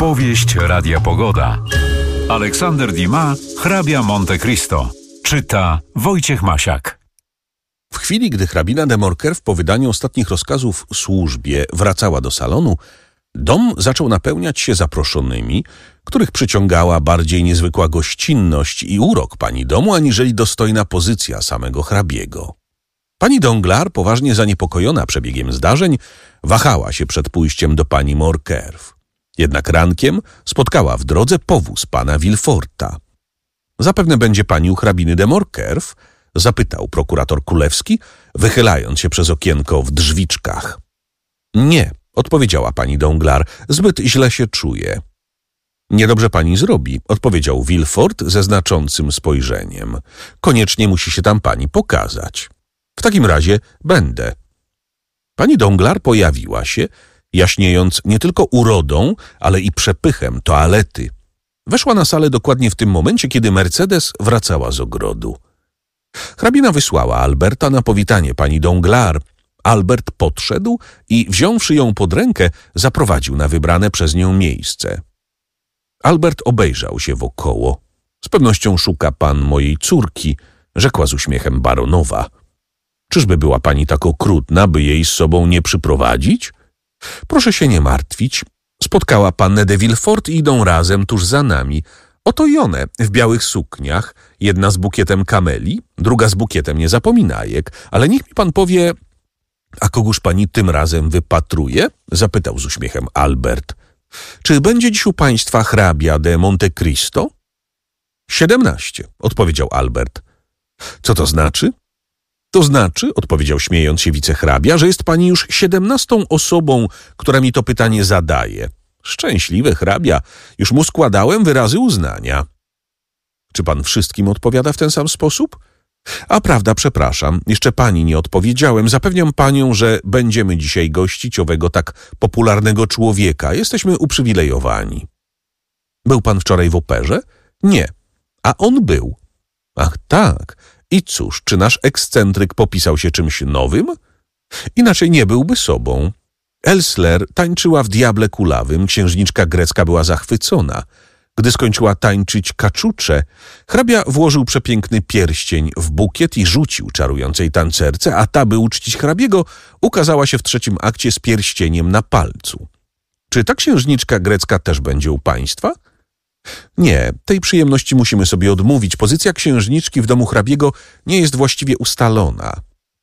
Powieść Radia Pogoda. Aleksander Dumas, hrabia Monte Cristo. Czyta Wojciech Masiak. W chwili, gdy hrabina de Morcerf po wydaniu ostatnich rozkazów służbie wracała do salonu, dom zaczął napełniać się zaproszonymi, których przyciągała bardziej niezwykła gościnność i urok pani domu, aniżeli dostojna pozycja samego hrabiego. Pani Danglars, poważnie zaniepokojona przebiegiem zdarzeń, wahała się przed pójściem do pani Morcerf. Jednak rankiem spotkała w drodze powóz pana Villeforta. Zapewne będzie pani u hrabiny de Morcerf? Zapytał prokurator królewski, wychylając się przez okienko w drzwiczkach. Nie, odpowiedziała pani Danglars, zbyt źle się czuje. Niedobrze pani zrobi, odpowiedział Villefort ze znaczącym spojrzeniem. Koniecznie musi się tam pani pokazać. W takim razie będę. Pani Danglars pojawiła się, jaśniejąc nie tylko urodą, ale i przepychem toalety. Weszła na salę dokładnie w tym momencie, kiedy Mercedes wracała z ogrodu. Hrabina wysłała Alberta na powitanie pani Danglars. Albert podszedł i, wziąwszy ją pod rękę, zaprowadził na wybrane przez nią miejsce. Albert obejrzał się wokoło. Z pewnością szuka pan mojej córki, rzekła z uśmiechem baronowa. Czyżby była pani tak okrutna, by jej z sobą nie przyprowadzić? Proszę się nie martwić. Spotkała pannę de Villefort i idą razem tuż za nami. Oto i one w białych sukniach, jedna z bukietem kameli, druga z bukietem niezapominajek. Ale niech mi pan powie, a kogóż pani tym razem wypatruje? Zapytał z uśmiechem Albert. Czy będzie dziś u państwa hrabia de Monte Cristo? 17, odpowiedział Albert. Co to znaczy? To znaczy, odpowiedział śmiejąc się wicehrabia, że jest pani już 17. osobą, która mi to pytanie zadaje. Szczęśliwy hrabia, już mu składałem wyrazy uznania. Czy pan wszystkim odpowiada w ten sam sposób? A prawda, przepraszam, jeszcze pani nie odpowiedziałem. Zapewniam panią, że będziemy dzisiaj gościć owego tak popularnego człowieka. Jesteśmy uprzywilejowani. Był pan wczoraj w operze? Nie. A on był. Ach tak. I cóż, czy nasz ekscentryk popisał się czymś nowym? Inaczej nie byłby sobą. Elsler tańczyła w Diable Kulawym, księżniczka grecka była zachwycona. Gdy skończyła tańczyć kaczucze, hrabia włożył przepiękny pierścień w bukiet i rzucił czarującej tancerce, a ta, by uczcić hrabiego, ukazała się w trzecim akcie z pierścieniem na palcu. Czy ta księżniczka grecka też będzie u państwa? Nie, tej przyjemności musimy sobie odmówić. Pozycja księżniczki w domu hrabiego nie jest właściwie ustalona.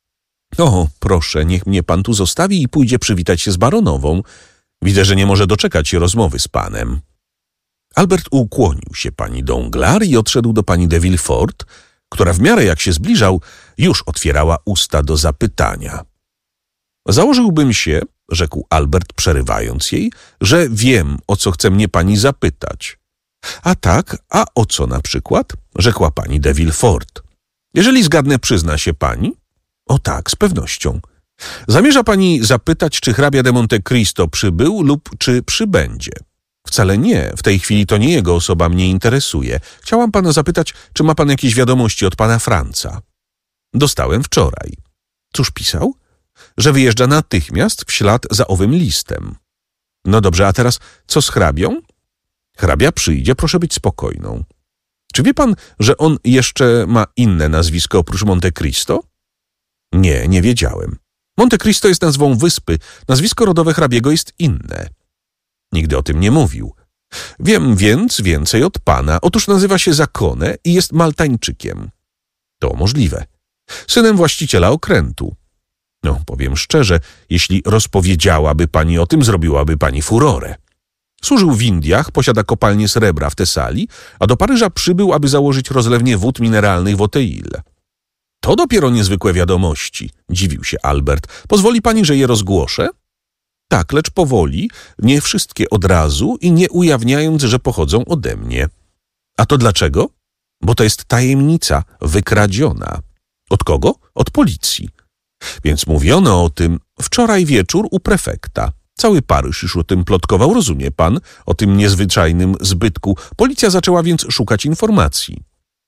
O, proszę, niech mnie pan tu zostawi i pójdzie przywitać się z baronową. Widzę, że nie może doczekać się rozmowy z panem. Albert ukłonił się pani Danglars i odszedł do pani de Villefort, która w miarę jak się zbliżał, już otwierała usta do zapytania. Założyłbym się, rzekł Albert, przerywając jej, że wiem, o co chce mnie pani zapytać. A tak, a o co na przykład? Rzekła pani de Villefort. Jeżeli zgadnę, przyzna się pani? O tak, z pewnością. Zamierza pani zapytać, czy hrabia de Monte Cristo przybył lub czy przybędzie? Wcale nie, w tej chwili to nie jego osoba mnie interesuje. Chciałam pana zapytać, czy ma pan jakieś wiadomości od pana Franca? Dostałem wczoraj. Cóż pisał? Że wyjeżdża natychmiast w ślad za owym listem. No dobrze, a teraz co z hrabią? Hrabia przyjdzie, proszę być spokojną. Czy wie pan, że on jeszcze ma inne nazwisko oprócz Monte Cristo? Nie, nie wiedziałem. Monte Cristo jest nazwą wyspy, nazwisko rodowe hrabiego jest inne. Nigdy o tym nie mówił. Wiem więc więcej od pana. Otóż nazywa się Zakone i jest Maltańczykiem. To możliwe. Synem właściciela okrętu. No, powiem szczerze, jeśli rozpowiedziałaby pani o tym, zrobiłaby pani furorę. Służył w Indiach, posiada kopalnię srebra w Tesalii, a do Paryża przybył, aby założyć rozlewnię wód mineralnych w Auteuil. To dopiero niezwykłe wiadomości, dziwił się Albert. Pozwoli pani, że je rozgłoszę? Tak, lecz powoli, nie wszystkie od razu i nie ujawniając, że pochodzą ode mnie. A to dlaczego? Bo to jest tajemnica wykradziona. Od kogo? Od policji. Więc mówiono o tym wczoraj wieczór u prefekta. Cały Paryż już o tym plotkował, rozumie pan, o tym niezwyczajnym zbytku. Policja zaczęła więc szukać informacji.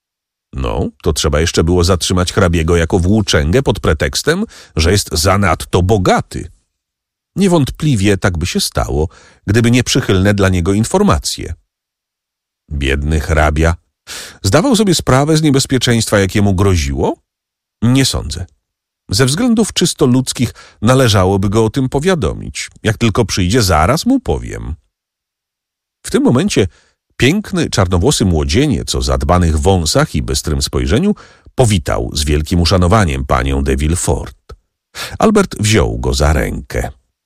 No, to trzeba jeszcze było zatrzymać hrabiego jako włóczęgę pod pretekstem, że jest zanadto bogaty. Niewątpliwie tak by się stało, gdyby nie przychylne dla niego informacje. Biedny hrabia zdawał sobie sprawę z niebezpieczeństwa, jakie mu groziło? Nie sądzę. Ze względów czysto ludzkich należałoby go o tym powiadomić. Jak tylko przyjdzie, zaraz mu powiem. W tym momencie piękny, czarnowłosy młodzieniec o zadbanych wąsach i bystrym spojrzeniu powitał z wielkim uszanowaniem panią de Villefort. Albert wziął go za rękę.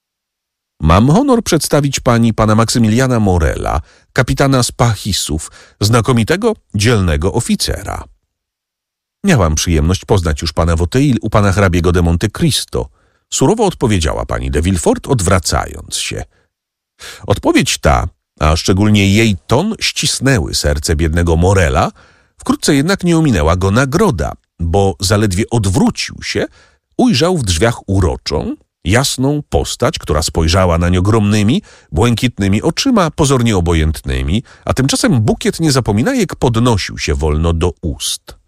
Mam honor przedstawić pani pana Maksymiliana Morela, kapitana Spachisów, znakomitego, dzielnego oficera. Miałam przyjemność poznać już pana Woteuil u pana hrabiego de Monte Cristo, surowo odpowiedziała pani de Villefort, odwracając się. Odpowiedź ta, a szczególnie jej ton, ścisnęły serce biednego Morela, wkrótce jednak nie ominęła go nagroda, bo zaledwie odwrócił się, ujrzał w drzwiach uroczą, jasną postać, która spojrzała nań ogromnymi, błękitnymi oczyma, pozornie obojętnymi, a tymczasem bukiet niezapominajek podnosił się wolno do ust.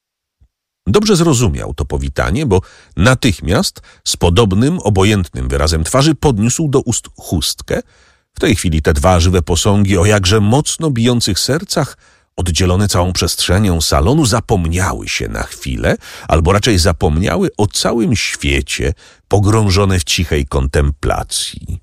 Dobrze zrozumiał to powitanie, bo natychmiast z podobnym, obojętnym wyrazem twarzy podniósł do ust chustkę. W tej chwili te dwa żywe posągi o jakże mocno bijących sercach, oddzielone całą przestrzenią salonu, zapomniały się na chwilę, albo raczej zapomniały o całym świecie, pogrążone w cichej kontemplacji.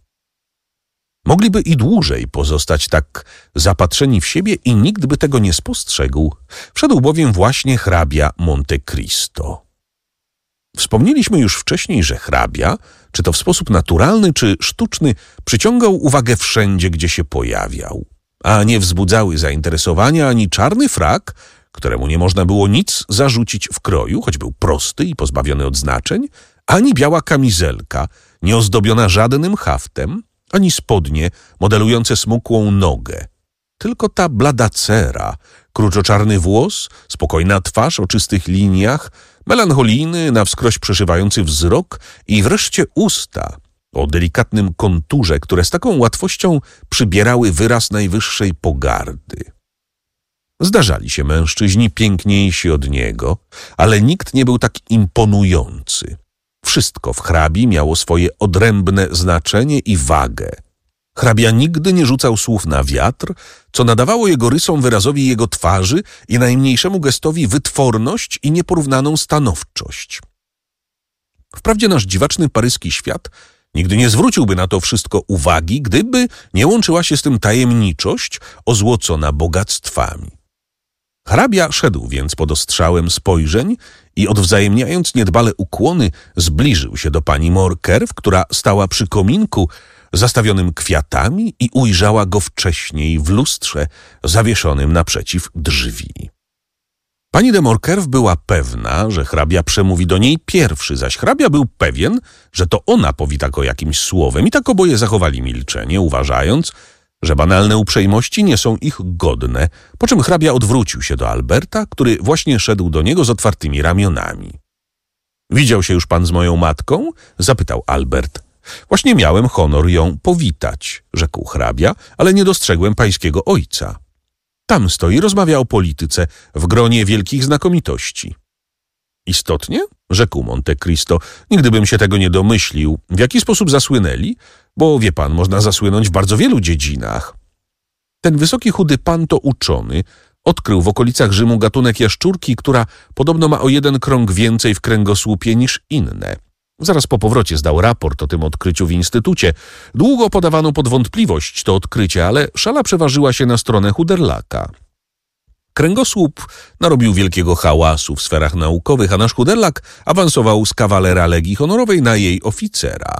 Mogliby i dłużej pozostać tak zapatrzeni w siebie i nikt by tego nie spostrzegł. Wszedł bowiem właśnie hrabia Monte Cristo. Wspomnieliśmy już wcześniej, że hrabia, czy to w sposób naturalny, czy sztuczny, przyciągał uwagę wszędzie, gdzie się pojawiał. A nie wzbudzały zainteresowania ani czarny frak, któremu nie można było nic zarzucić w kroju, choć był prosty i pozbawiony odznaczeń, ani biała kamizelka, nieozdobiona żadnym haftem, ani spodnie modelujące smukłą nogę. Tylko ta blada cera, kruczoczarny włos, spokojna twarz o czystych liniach, melancholijny, na wskroś przeszywający wzrok i wreszcie usta o delikatnym konturze, które z taką łatwością przybierały wyraz najwyższej pogardy. Zdarzali się mężczyźni piękniejsi od niego, ale nikt nie był tak imponujący. Wszystko w hrabi miało swoje odrębne znaczenie i wagę. Hrabia nigdy nie rzucał słów na wiatr, co nadawało jego rysom wyrazowi jego twarzy i najmniejszemu gestowi wytworność i nieporównaną stanowczość. Wprawdzie nasz dziwaczny paryski świat nigdy nie zwróciłby na to wszystko uwagi, gdyby nie łączyła się z tym tajemniczość ozłocona bogactwami. Hrabia szedł więc pod ostrzałem spojrzeń i odwzajemniając niedbale ukłony, zbliżył się do pani Morcerf, która stała przy kominku zastawionym kwiatami i ujrzała go wcześniej w lustrze zawieszonym naprzeciw drzwi. Pani de Morcerf była pewna, że hrabia przemówi do niej pierwszy, zaś hrabia był pewien, że to ona powita go jakimś słowem i tak oboje zachowali milczenie, uważając, że banalne uprzejmości nie są ich godne, po czym hrabia odwrócił się do Alberta, który właśnie szedł do niego z otwartymi ramionami. Widział się już pan z moją matką? Zapytał Albert. Właśnie miałem honor ją powitać, rzekł hrabia, ale nie dostrzegłem pańskiego ojca. Tam stoi, rozmawia o polityce w gronie wielkich znakomitości. Istotnie? Rzekł Monte Cristo. Nigdy bym się tego nie domyślił. W jaki sposób zasłynęli? Bo wie pan, można zasłynąć w bardzo wielu dziedzinach. Ten wysoki, chudy pan to uczony. Odkrył w okolicach Rzymu gatunek jaszczurki, która podobno ma o 1 krąg więcej w kręgosłupie niż inne. Zaraz po powrocie zdał raport o tym odkryciu w instytucie. Długo podawano pod wątpliwość to odkrycie, ale szala przeważyła się na stronę Chuderlaka. Kręgosłup narobił wielkiego hałasu w sferach naukowych, a nasz Chuderlak awansował z kawalera Legii Honorowej na jej oficera.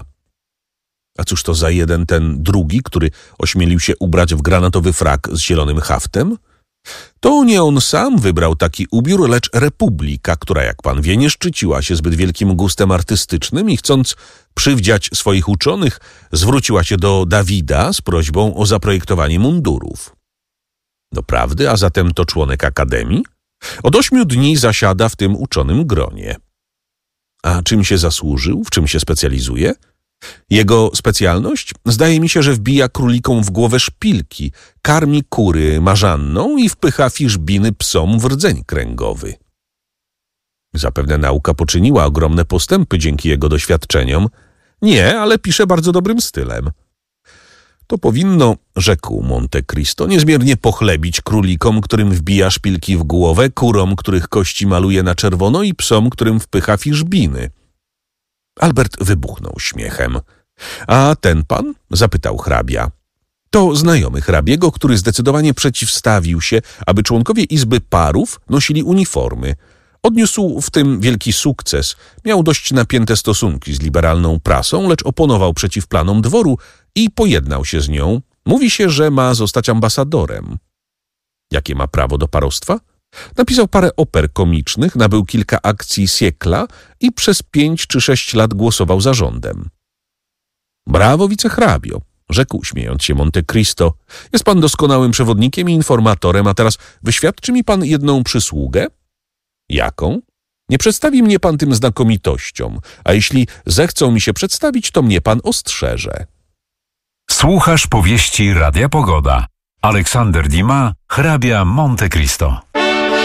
A cóż to za jeden ten drugi, który ośmielił się ubrać w granatowy frak z zielonym haftem? To nie on sam wybrał taki ubiór, lecz Republika, która, jak pan wie, nie szczyciła się zbyt wielkim gustem artystycznym i chcąc przywdziać swoich uczonych, zwróciła się do Dawida z prośbą o zaprojektowanie mundurów. Doprawdy, a zatem to członek Akademii? Od 8 dni zasiada w tym uczonym gronie. A czym się zasłużył? W czym się specjalizuje? Jego specjalność? Zdaje mi się, że wbija królikom w głowę szpilki, karmi kury marzanną i wpycha fiszbiny psom w rdzeń kręgowy. Zapewne nauka poczyniła ogromne postępy dzięki jego doświadczeniom, Nie, ale pisze bardzo dobrym stylem. To powinno, rzekł Monte Cristo, niezmiernie pochlebić królikom, którym wbija szpilki w głowę, kurom, których kości maluje na czerwono i psom, którym wpycha fiszbiny. Albert wybuchnął śmiechem. A ten pan? Zapytał hrabia. To znajomy hrabiego, który zdecydowanie przeciwstawił się, aby członkowie Izby Parów nosili uniformy. Odniósł w tym wielki sukces. Miał dość napięte stosunki z liberalną prasą, lecz oponował przeciw planom dworu i pojednał się z nią. Mówi się, że ma zostać ambasadorem. Jakie ma prawo do parostwa? Napisał parę oper komicznych, nabył kilka akcji Siekla i przez 5 czy 6 lat głosował za rządem. Brawo, wicehrabio, rzekł śmiejąc się Monte Cristo. Jest pan doskonałym przewodnikiem i informatorem, a teraz wyświadczy mi pan jedną przysługę? Jaką? Nie przedstawi mnie pan tym znakomitościom, a jeśli zechcą mi się przedstawić, to mnie pan ostrzeże. Słuchasz powieści Radia Pogoda. Aleksander Dumas, hrabia Monte Cristo.